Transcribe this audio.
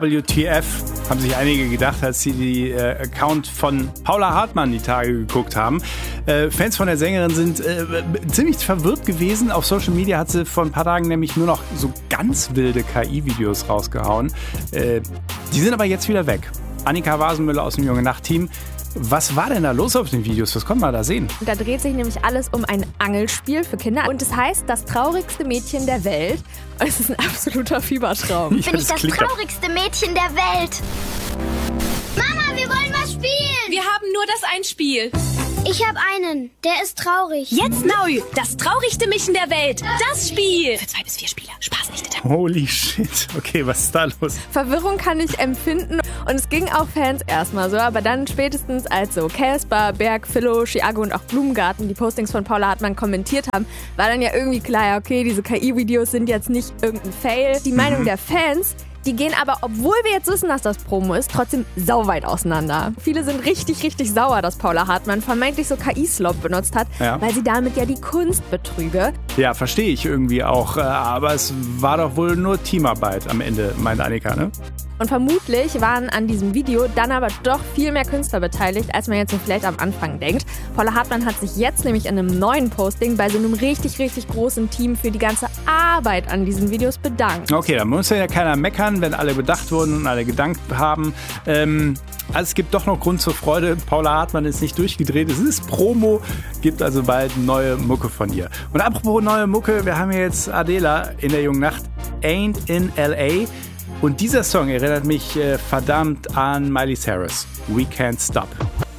WTF, haben sich einige gedacht, als sie die Account von Paula Hartmann die Tage geguckt haben. Fans von der Sängerin sind ziemlich verwirrt gewesen. Auf Social Media hat sie vor ein paar Tagen nämlich nur noch so ganz wilde KI-Videos rausgehauen. Die sind aber jetzt wieder weg. Annika Wasenmüller aus dem Junge Nacht-Team. Was war denn da los auf den Videos? Was konnten wir da sehen? Da dreht sich nämlich alles um ein Angelspiel für Kinder. Und es heißt, das traurigste Mädchen der Welt. Und es ist ein absoluter Fiebertraum. Bin ich das traurigste Mädchen der Welt? Mama, wir wollen was spielen! Wir haben nur das ein Spiel. Ich habe einen, der ist traurig. Jetzt neu, das traurigste Mädchen der Welt. Das Spiel. Für 2 bis 4 Spieler. Spaß nicht. Holy shit. Okay, was ist da los? Verwirrung kann ich empfinden. Und es ging auch Fans erstmal so. Aber dann spätestens als so Casper, Berg, Philo, Chiago und auch Blumengarten die Postings von Paula Hartmann kommentiert haben, war dann ja irgendwie klar, ja, okay, diese KI-Videos sind jetzt nicht irgendein Fail. Die Meinung der Fans, die gehen aber, obwohl wir jetzt wissen, dass das Promo ist, trotzdem sauweit auseinander. Viele sind richtig, richtig sauer, dass Paula Hartmann vermeintlich so KI-Slop benutzt hat, weil sie damit ja die Kunst betrüge. Ja, verstehe ich irgendwie auch. Aber es war doch wohl nur Teamarbeit am Ende, meint Annika, ne? Und vermutlich waren an diesem Video dann aber doch viel mehr Künstler beteiligt, als man jetzt so vielleicht am Anfang denkt. Paula Hartmann hat sich jetzt nämlich in einem neuen Posting bei so einem richtig, richtig großen Team für die ganze Arbeit an diesen Videos bedankt. Okay, da muss ja keiner meckern, wenn alle bedacht wurden und alle gedankt haben. Also es gibt doch noch Grund zur Freude. Paula Hartmann ist nicht durchgedreht. Es ist Promo, gibt also bald neue Mucke von ihr. Und apropos neue Mucke, wir haben hier jetzt Adela in der Jungen Nacht, Ain't in L.A., und dieser Song erinnert mich verdammt an Miley Cyrus. We Can't Stop.